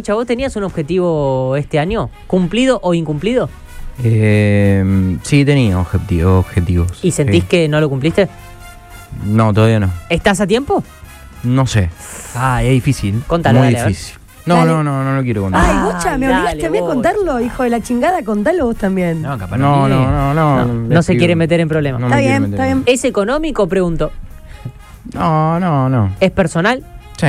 Bocha, ¿vos tenías un objetivo este año? ¿Cumplido o incumplido? Sí, tenía objetivos. ¿Y sentís que no lo cumpliste? No, todavía no. ¿Estás a tiempo? No sé. Es difícil. Contalo, Muy dale, difícil. No lo quiero contar. Ay, Bocha, me obligaste a mí a contarlo, hijo de la chingada, contalo vos también. No, capaz No se quiere meter en problemas. Está bien. ¿Es económico? Pregunto. No. ¿Es personal? Sí.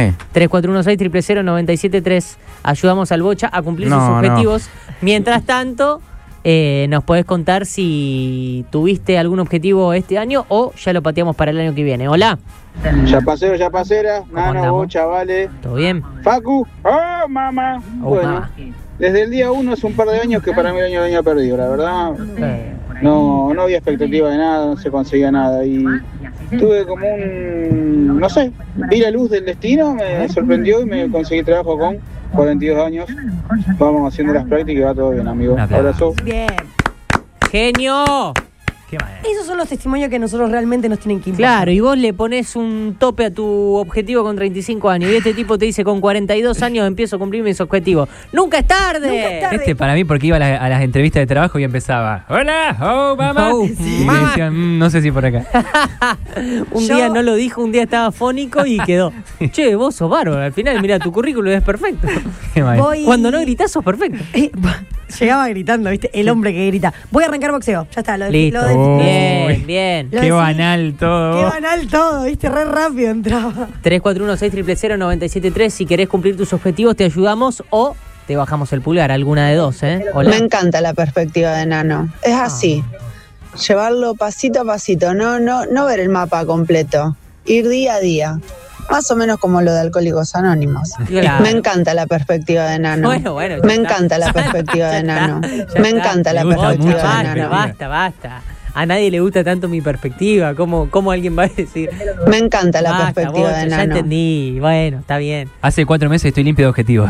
3416-000973. Ayudamos al Bocha a cumplir sus objetivos. Mientras tanto, nos podés contar si tuviste algún objetivo este año o ya lo pateamos para el año que viene. Hola. Ya pasera, Nano, Bocha, vale. ¿Todo bien? Facu, ¡oh, mamá! Bueno, desde el día 1 hace un par de años que para mí el año venía perdido, la verdad. No había expectativa de nada, no se conseguía nada y tuve como no sé, vi la luz del destino, me sorprendió y me conseguí trabajo con 42 años. Vamos haciendo las prácticas y va todo bien, amigo. Abrazo. Bien. ¡Genio! Qué manera. Esos son los testimonios que nosotros realmente nos tienen que importar. Claro, y vos le pones un tope a tu objetivo con 35 años y este tipo te dice con 42 años empiezo a cumplir mis objetivos. ¡Nunca es tarde! Nunca es tarde. Para mí, porque iba a las entrevistas de trabajo y empezaba: hola, oh, mamá. Y me decían, no sé si por acá. Un día no lo dijo, un día estaba fónico y quedó. Che, vos sos bárbaro. Al final, mira, tu currículum es perfecto. Cuando no gritás, sos perfecto. Llegaba gritando, ¿viste? El hombre que grita. Voy a arrancar boxeo. Ya está. Listo. Bien. Qué banal todo, ¿viste? Re rápido entraba. 3416-000973. Si querés cumplir tus objetivos, te ayudamos o te bajamos el pulgar. Alguna de dos, ¿eh? Hola. Me encanta la perspectiva de Nano. Es así. Llevarlo pasito a pasito. No ver el mapa completo. Ir día a día. Más o menos como lo de Alcohólicos Anónimos. Claro. Me encanta la perspectiva de Nano. Bueno, me encanta la perspectiva de Nano. Me encanta la perspectiva de Nano. Basta. A nadie le gusta tanto mi perspectiva. ¿Cómo alguien va a decir? Me encanta la perspectiva Bocha, de Nano. Ya entendí. Bueno, está bien. Hace 4 meses estoy limpio de objetivos.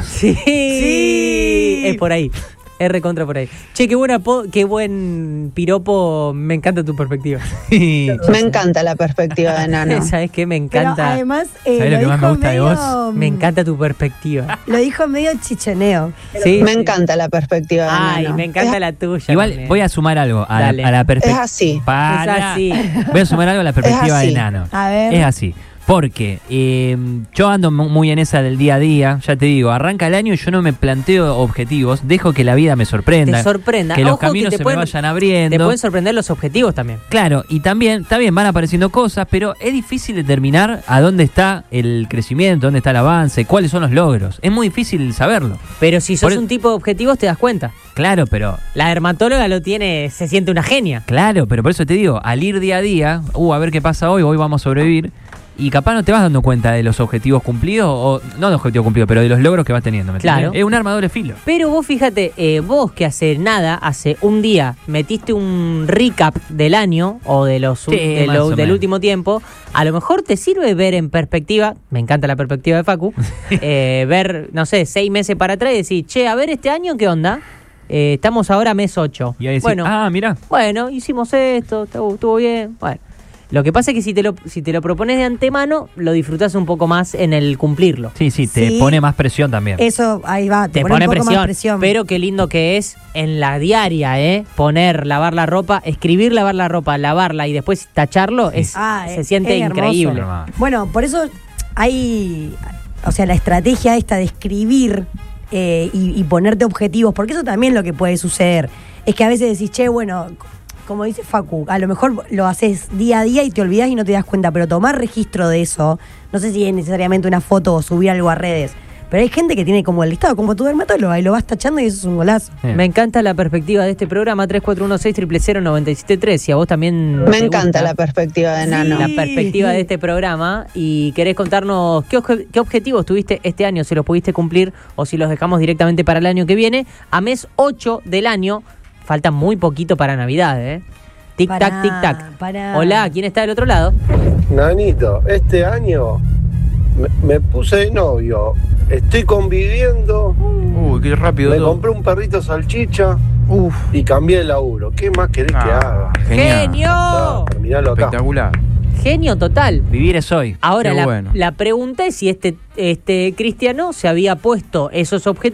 Sí. Es por ahí. Es recontra por ahí. Che, qué buen piropo. Me encanta tu perspectiva. Me encanta la perspectiva de Nano. ¿Sabes qué? Me encanta. Pero además, ¿sabés lo que más me gusta de vos? Me encanta tu perspectiva. Lo dijo medio chichoneo. Sí, me encanta la perspectiva de Nano. Me encanta la tuya. Igual también. voy a sumar algo a la perspectiva. Es así. Es así. Voy a sumar algo a la perspectiva de Nano. A ver. Es así. Porque yo ando muy en esa del día a día, ya te digo, arranca el año y yo no me planteo objetivos, dejo que la vida me sorprenda. Te sorprenda. Que los Ojo, caminos que se me vayan abriendo. Te pueden sorprender los objetivos también. Claro, y también, está bien, van apareciendo cosas, pero es difícil determinar a dónde está el crecimiento, dónde está el avance, cuáles son los logros. Es muy difícil saberlo. Pero si sos un tipo de objetivos te das cuenta. Claro, pero... La dermatóloga se siente una genia. Claro, pero por eso te digo, al ir día a día, a ver qué pasa hoy vamos a sobrevivir, y capaz no te vas dando cuenta de los objetivos cumplidos, o no de objetivos cumplidos, pero de los logros que vas teniendo. Claro. Es un arma de doble filo. Pero vos fíjate, vos que hace un día metiste un recap del año o de del último tiempo, a lo mejor te sirve ver en perspectiva, me encanta la perspectiva de Facu, ver, no sé, 6 meses para atrás y decir, che, a ver este año, ¿qué onda? Estamos ahora mes 8. Y ahí decís, bueno, mirá. Bueno, hicimos esto, estuvo bien, bueno. Lo que pasa es que si te lo propones de antemano, lo disfrutás un poco más en el cumplirlo. Sí, te pone más presión también. Eso, ahí va, te pone pone un poco más presión. Pero qué lindo que es en la diaria, lavar la ropa, escribir lavar la ropa, lavarla y después tacharlo, se siente increíble. Hermoso. Bueno, por eso hay, la estrategia esta de escribir y ponerte objetivos, porque eso también lo que puede suceder. Es que a veces decís, che, bueno, como dice Facu, a lo mejor lo haces día a día y te olvidás y no te das cuenta, pero tomar registro de eso, no sé si es necesariamente una foto o subir algo a redes, pero hay gente que tiene como el listado, como tu dermatóloga, y lo vas tachando y eso es un golazo. Me encanta la perspectiva de este programa, 3416-000973, y a vos también me encanta la perspectiva de Nano. La perspectiva de este programa, y querés contarnos qué objetivos tuviste este año, si los pudiste cumplir o si los dejamos directamente para el año que viene, a mes 8 del año. Falta muy poquito para Navidad, Tic-tac, tic-tac. Hola, ¿quién está del otro lado? Nanito, este año me puse de novio. Estoy conviviendo. Uy, qué rápido. Me compré un perrito salchicha. Y cambié de laburo. ¿Qué más querés que haga? ¡Genio! Terminalo acá. Espectacular. Genio total. Vivir es hoy. Ahora, la pregunta es si este Cristiano se había puesto esos objetivos